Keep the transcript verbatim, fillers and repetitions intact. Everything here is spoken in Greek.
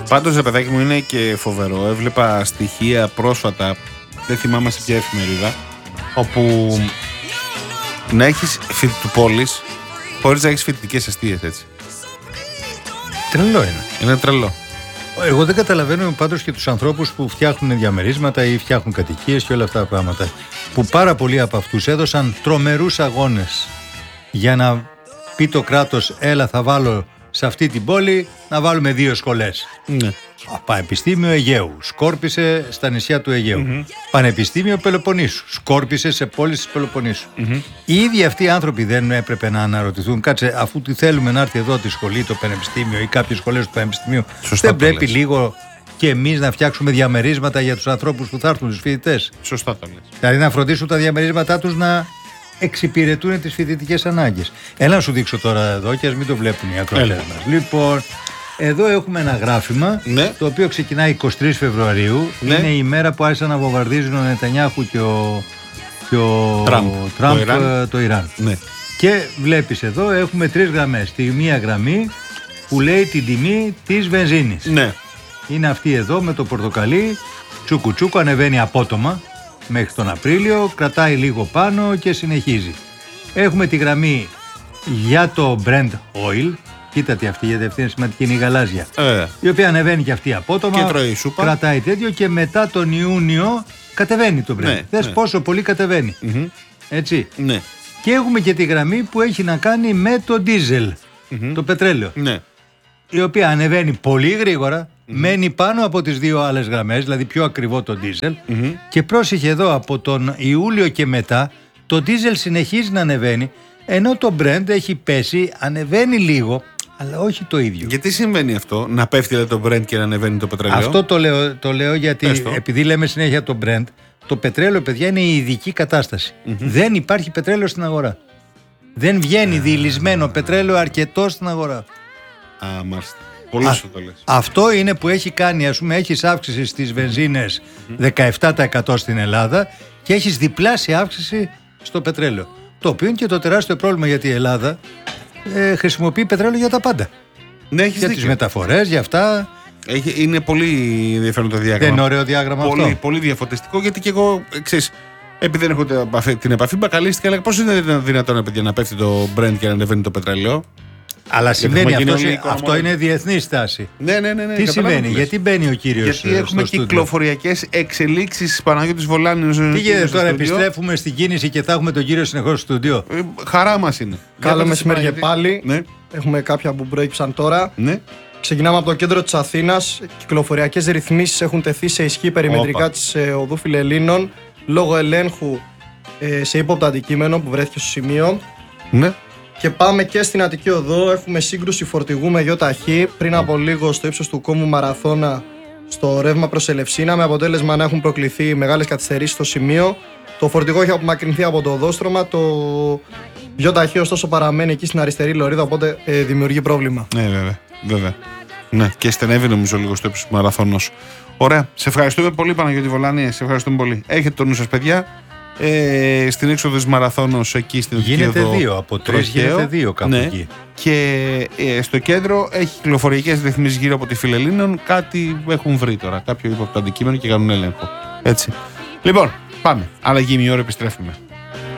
Πάντως, ρε παιδάκι μου, είναι και φοβερό. Έβλεπα στοιχεία πρόσφατα, δεν θυμάμαι σε ποια εφημερίδα, όπου να έχεις φοιτητοπόλεις χωρίς να έχεις φοιτητικές εστίες, έτσι. Τρελό είναι. Είναι τρελό. Εγώ δεν καταλαβαίνω πάντως και τους ανθρώπους που φτιάχνουν διαμερίσματα ή φτιάχνουν κατοικίες και όλα αυτά τα πράγματα. Που πάρα πολλοί από αυτούς έδωσαν τρομερούς αγώνες για να πει το κράτος, έλα θα βάλω σε αυτή την πόλη να βάλουμε δύο σχολές. Ναι. Πανεπιστήμιο Αιγαίου, σκόρπισε στα νησιά του Αιγαίου. Mm-hmm. Πανεπιστήμιο Πελοποννήσου, σκόρπισε σε πόλεις της Πελοποννήσου. Mm-hmm. Οι ίδιοι αυτοί οι άνθρωποι δεν έπρεπε να αναρωτηθούν, κάτσε, αφού τι θέλουμε να έρθει εδώ τη σχολή, το πανεπιστήμιο ή κάποιες σχολές του πανεπιστημίου, σωστά, δεν πρέπει λες. Λίγο και εμείς να φτιάξουμε διαμερίσματα για τους ανθρώπους που θα έρθουν, τους φοιτητές. Σωστά το λες. Δηλαδή να φροντίσουν τα διαμερίσματά τους να εξυπηρετούν τις φοιτητικές ανάγκες. Έλα να σου δείξω τώρα εδώ και ας μην το βλέπουν οι ακροατές μας. Λοιπόν. Εδώ έχουμε ένα γράφημα, ναι, το οποίο ξεκινάει εικοστή τρίτη Φεβρουαρίου. Ναι. Είναι η μέρα που άρχισαν να βομβαρδίζουν ο Νετανιάχου και ο, και ο Τραμπ, Τραμπ το Ιράν. Το Ιράν. Ναι. Και βλέπεις εδώ έχουμε τρεις γραμμές. Τη μία γραμμή που λέει την τιμή της βενζίνης. Ναι. Είναι αυτή εδώ με το πορτοκαλί. Τσούκου τσούκου, ανεβαίνει απότομα μέχρι τον Απρίλιο, κρατάει λίγο πάνω και συνεχίζει. Έχουμε τη γραμμή για το Brent Oil. Κοίτατε αυτή, γιατί αυτή είναι σημαντική, είναι η γαλάζια. Ε. Η οποία ανεβαίνει και αυτή απότομα. Και τρώει σούπα. Κρατάει τέτοιο και μετά τον Ιούνιο κατεβαίνει το Brent. Ναι, Δες ναι. πόσο πολύ κατεβαίνει. Mm-hmm. Έτσι. Ναι. Και έχουμε και τη γραμμή που έχει να κάνει με το ντίζελ, mm-hmm. το πετρέλαιο. Ναι. Η οποία ανεβαίνει πολύ γρήγορα, mm-hmm. μένει πάνω από τις δύο άλλες γραμμές, δηλαδή πιο ακριβό το ντίζελ. Mm-hmm. Και πρόσεχε εδώ, από τον Ιούλιο και μετά, το ντίζελ συνεχίζει να ανεβαίνει, ενώ το Brent έχει πέσει, ανεβαίνει λίγο, αλλά όχι το ίδιο. Γιατί συμβαίνει αυτό, να πέφτει δηλαδή, το Brent και να ανεβαίνει το πετρέλαιο? Αυτό το λέω, το λέω γιατί επειδή λέμε συνέχεια το Brent, το πετρέλαιο, παιδιά, είναι η ειδική κατάσταση. Mm-hmm. Δεν υπάρχει πετρέλαιο στην αγορά. Δεν βγαίνει uh... διηλυσμένο πετρέλαιο αρκετό στην αγορά. Α, μάλιστα. Πολύ σου το λες. Αυτό είναι που έχει κάνει, ας πούμε, έχεις αύξηση στις βενζίνες mm-hmm. δεκαεπτά τοις εκατό στην Ελλάδα και έχεις διπλάσια αύξηση στο πετρέλαιο. Το οποίο είναι και το τεράστιο πρόβλημα, γιατί η Ελλάδα ε, χρησιμοποιεί πετρέλαιο για τα πάντα. Ναι, έχεις για δίκιο. Τις μεταφορές, για αυτά. Έχει, είναι πολύ ενδιαφέρον το διάγραμμα. Δεν είναι ωραίο διάγραμμα πολύ, αυτό? Πολύ διαφωτιστικό, γιατί και εγώ, ξέρεις, επειδή δεν έχω την επαφή, την επαφή μπακαλίστηκα, αλλά πώς είναι δυνατόν, παιδιά, να πέφτει το Brent και να ανεβαίνει το πετρέλαιο? Αλλά συμβαίνει αυτό, αυτό είναι διεθνή στάση. Ναι, ναι, ναι, ναι. Τι σημαίνει, γιατί μπαίνει ο κύριος? Γιατί έχουμε κυκλοφοριακές εξελίξεις, Παναγιώτης Βολάνιος. Τι γίνεται τώρα, επιστρέφουμε στην κίνηση και θα έχουμε τον κύριο συνεχώς στο στούντιο? Ε, χαρά μας είναι. Καλό μεσημέρι και πάλι. Ναι. Έχουμε κάποια που προέκυψαν τώρα. Ναι. Ξεκινάμε από το κέντρο της Αθήνας. Κυκλοφοριακές ρυθμίσεις έχουν τεθεί σε ισχύ περιμετρικά της ε, οδού Φιλελλήνων λόγω ελέγχου ε, σε ύποπτο αντικείμενο που βρέθηκε στο σημείο. Ναι. Και πάμε και στην Αττική Οδό. Έχουμε σύγκρουση φορτηγού με ΙΧ πριν από λίγο στο ύψος του κόμβου Μαραθώνα στο ρεύμα προς Ελευσίνα, με αποτέλεσμα να έχουν προκληθεί μεγάλες καθυστερήσεις στο σημείο. Το φορτηγό έχει απομακρυνθεί από το οδόστρωμα. Το ΙΧ ωστόσο παραμένει εκεί στην αριστερή λωρίδα, οπότε ε, δημιουργεί πρόβλημα. Ναι, βέβαια. βέβαια. Ναι, και στενεύει νομίζω λίγο στο ύψος του Μαραθώνος. Ωραία. Σε ευχαριστούμε πολύ, Παναγιώτη Βολάνη. Σε ευχαριστούμε πολύ. Έχετε το νου σας, παιδιά. Ε, στην έξοδο της Μαραθώνος εκεί στην Αττική Οδό. Γίνεται δύο, από τρεις γίνεται δύο κάπου, ναι, εκεί. Και ε, στο κέντρο έχει κυκλοφοριακές ρυθμίσεις γύρω από τη Φιλελλήνων. Κάτι έχουν βρει τώρα, κάποιο ύποπτο αντικείμενο και κάνουν έλεγχο. Έτσι. Λοιπόν, πάμε. Αλλαγή, η ώρα, επιστρέφουμε.